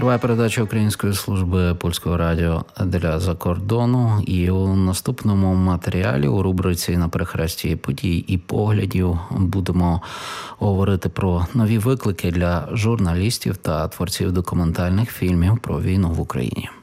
Триває передача Української служби польського радіо для закордону. І у наступному матеріалі у рубриці «На перехресті подій і поглядів» будемо говорити про нові виклики для журналістів та творців документальних фільмів про війну в Україні.